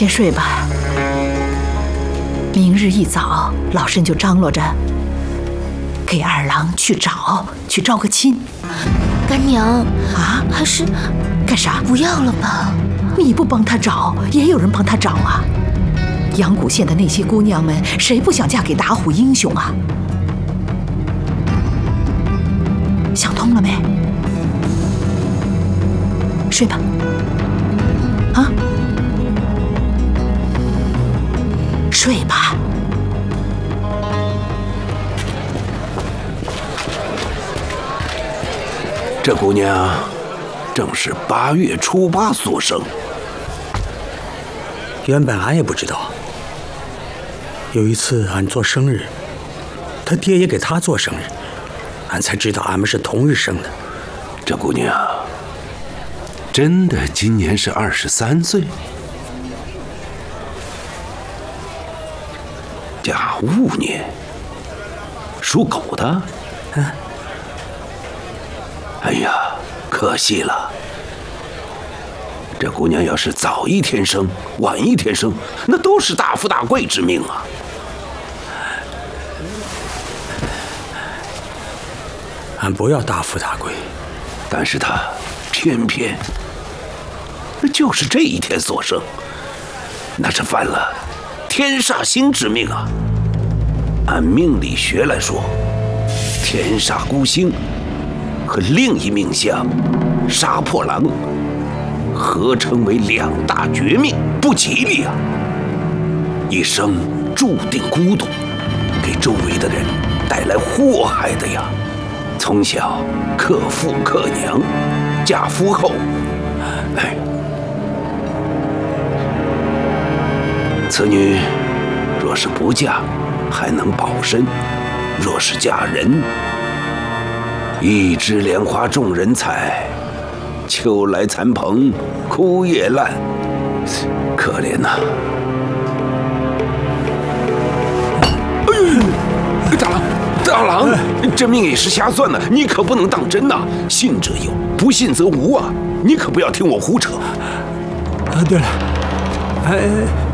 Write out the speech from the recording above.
先睡吧。明日一早，老身就张罗着给二郎去招个亲。 干娘啊， 还是干啥？ 不要了吧。 你不帮他找，也有人帮他找啊。阳谷县的那些姑娘们，谁不想嫁给打虎英雄啊？想通了没？睡吧。啊，睡吧。 这姑娘正是8月初8所生。 原本俺也不知道。有一次俺做生日，他爹也给他做生日，俺才知道俺们是同日生的。 这姑娘真的今年是23岁？甲午年，属狗的。 啊， 哎呀，可惜了。这姑娘要是早一天生，晚一天生，那都是大富大贵之命啊。 俺不要大富大贵， 但是她偏偏就是这一天所生，那是犯了天煞星之命啊。按命理学来说，天煞孤星和另一命相杀破狼合称为2大绝命，不吉利啊！一生注定孤独，给周围的人带来祸害的呀。从小克父克娘，嫁夫后，哎，此女若是不嫁，还能保身；若是嫁人，一枝莲花众人采，秋来残蓬枯叶烂，可怜呐！哎呦，大郎，这命也是瞎算的，你可不能当真呐！信则有，不信则无啊！你可不要听我胡扯。 啊，对了，